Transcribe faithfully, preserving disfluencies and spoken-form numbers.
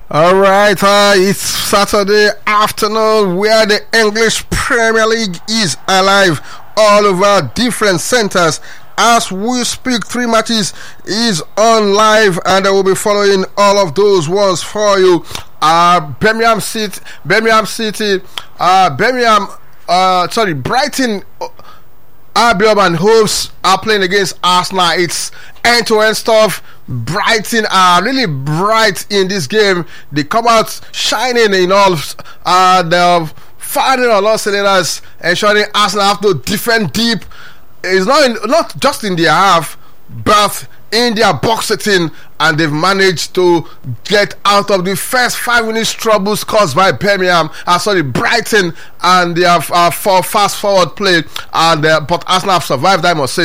All right, uh, it's Saturday afternoon where the English Premier League is alive all over different centers. As we speak, three matches is on live, and I will be following all of those ones for you. Uh, Birmingham City, Birmingham City, uh, Birmingham, uh, sorry, Brighton. Albion and Hopes are playing against Arsenal. It's end-to-end stuff. Brighton are really bright in this game. They come out shining in all. Uh, they're firing on all cylinders, ensuring Arsenal have to defend deep. It's not in, not just in their half, but in their box setting, and they've managed to get out of the first five minutes troubles caused by Birmingham, uh, sorry, Brighton, and they have uh, for fast forward play, and uh, but Arsenal have survived, I must say.